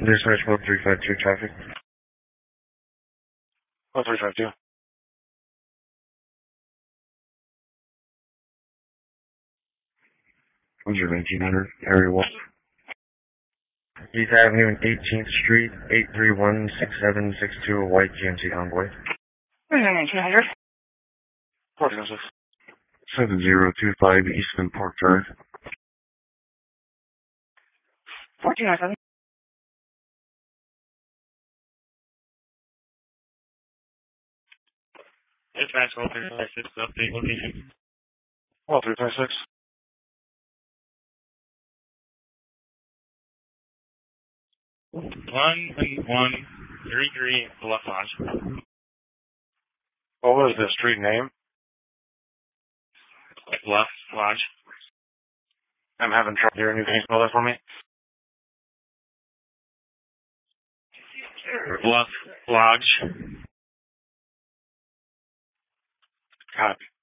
Dispatch 1352 traffic. 1352. 1900, area 1. East Avenue and 18th Street, 8316762, a white GMC Convoy. 1900. 1406. 7025 Eastman Park Drive. 1407. Dispatch 1356, update location. 1356. 1133 Bluff Lodge. What was the street name? Bluff Lodge. I'm having trouble hearing you. Can you spell that for me? Bluff Lodge. Copy.